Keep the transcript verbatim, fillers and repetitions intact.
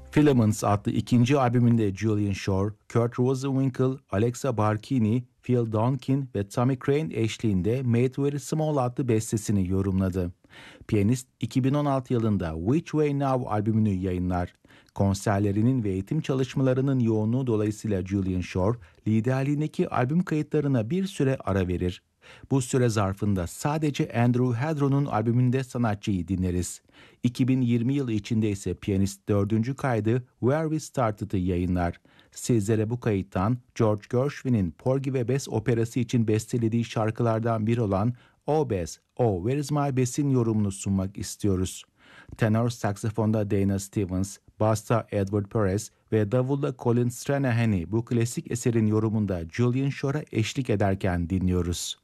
Filaments adlı ikinci albümünde Julian Shore, Kurt Rosenwinkel, Alexa Barkini, Phil Donkin ve Tommy Crane eşliğinde Made Very Small adlı bestesini yorumladı. Piyanist iki bin on altı yılında Which Way Now albümünü yayınlar. Konserlerinin ve eğitim çalışmalarının yoğunluğu dolayısıyla Julian Shore, liderliğindeki albüm kayıtlarına bir süre ara verir. Bu süre zarfında sadece Andrew Hedron'un albümünde sanatçıyı dinleriz. iki bin yirmi yılı içinde ise piyanist dördüncü kaydı Where We Started'ı yayınlar. Sizlere bu kayıttan George Gershwin'in Porgy ve Bess operası için bestelediği şarkılardan biri olan Oh Bess, Oh Where Is My Bess'in yorumunu sunmak istiyoruz. Tenor saksafonda Dana Stevens, basta Edward Perez ve davulda Colin Stranahan'i bu klasik eserin yorumunda Julian Shore'a eşlik ederken dinliyoruz.